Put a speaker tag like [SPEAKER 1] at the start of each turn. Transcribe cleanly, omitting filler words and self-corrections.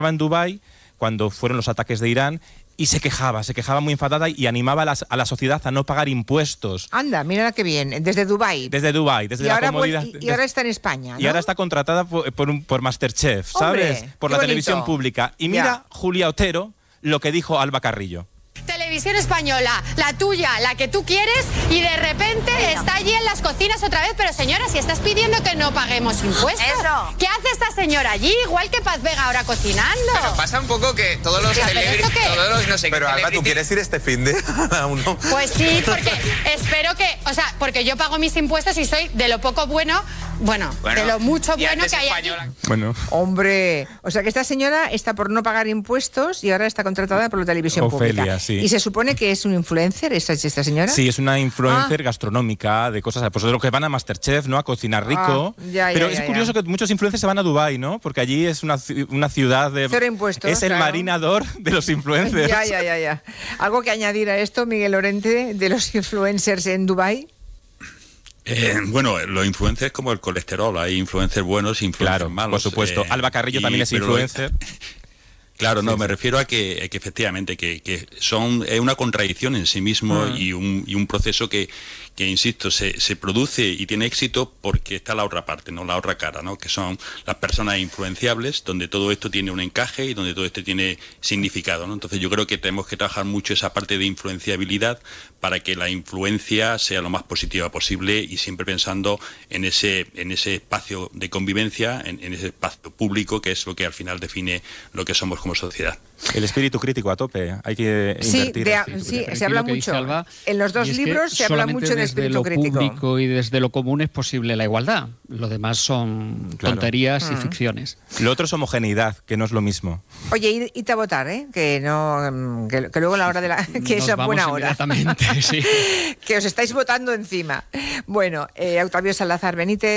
[SPEAKER 1] en Dubái cuando fueron los ataques de Irán y se quejaba muy enfadada y animaba a la sociedad a no pagar impuestos.
[SPEAKER 2] Anda, mira qué bien, desde Dubái.
[SPEAKER 1] Desde Dubái, desde la comodidad.
[SPEAKER 2] Y ahora está en España, ¿no?
[SPEAKER 1] Y ahora está contratada por Masterchef, ¿sabes?
[SPEAKER 2] ¡Hombre,
[SPEAKER 1] por la televisión pública. Y mira, Julia Otero, lo que dijo Alba Carrillo.
[SPEAKER 3] Televisión española, la tuya, la que tú quieres, y de repente está allí en las cocinas otra vez. Pero señora, si estás pidiendo que no paguemos impuestos, ¿qué hace esta señora allí? Igual que Paz Vega ahora cocinando.
[SPEAKER 4] Pero pasa un poco que todos los celebrities, todos los no sé qué.
[SPEAKER 5] Pero Alba, ¿tú quieres ir este finde a uno?
[SPEAKER 3] Pues sí, porque espero que, o sea, porque yo pago mis impuestos y soy de lo poco bueno, de lo mucho bueno que hay aquí.
[SPEAKER 1] Bueno.
[SPEAKER 2] Hombre, o sea que esta señora está por no pagar impuestos y ahora está contratada por la televisión
[SPEAKER 1] Ofelia,
[SPEAKER 2] pública.
[SPEAKER 1] Sí.
[SPEAKER 2] ¿Y se supone que es un influencer esta señora?
[SPEAKER 1] Sí, es una influencer gastronómica de cosas, pues de lo que van a Masterchef, ¿no? A cocinar rico. Pero es curioso que muchos influencers se van a Dubái, ¿no? Porque allí es una ciudad de...
[SPEAKER 2] Cero impuestos,
[SPEAKER 1] es el marinador de los influencers.
[SPEAKER 2] Ya. ¿Algo que añadir a esto, Miguel Lorente, de los influencers en Dubái?
[SPEAKER 6] Bueno, los influencers como el colesterol, hay influencers buenos e influencers malos.
[SPEAKER 1] Por supuesto. Alba Carrillo también es influencer.
[SPEAKER 6] Claro, no, me refiero a que efectivamente que es una contradicción en sí mismo y un proceso que insisto, se produce y tiene éxito porque está la otra parte, no la otra cara, ¿no? Que son las personas influenciables, donde todo esto tiene un encaje y donde todo esto tiene significado, ¿no? Entonces yo creo que tenemos que trabajar mucho esa parte de influenciabilidad para que la influencia sea lo más positiva posible y siempre pensando en ese espacio de convivencia, en ese espacio público, que es lo que al final define lo que somos como sociedad.
[SPEAKER 1] El espíritu crítico a tope, hay que invertir.
[SPEAKER 2] Sí, se habla mucho. En los dos libros se habla mucho de espíritu crítico.
[SPEAKER 7] Desde lo público y desde lo común es posible la igualdad. Lo demás son tonterías y ficciones.
[SPEAKER 1] Lo otro es homogeneidad, que no es lo mismo.
[SPEAKER 2] Oye, id a votar, que luego a la hora de la... que es buena hora.
[SPEAKER 7] Sí.
[SPEAKER 2] Que os estáis votando encima. Bueno, Octavio Salazar Benítez.